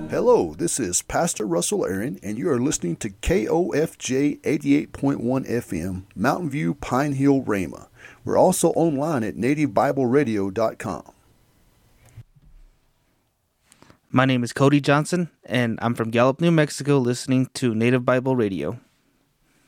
Hello, this is Pastor Russell Aaron, and you are listening to KOFJ 88.1 FM, Mountain View, Pine Hill, Rama. We're also online at nativebibleradio.com. My name is Cody Johnson, and I'm from Gallup, New Mexico, listening to Native Bible Radio.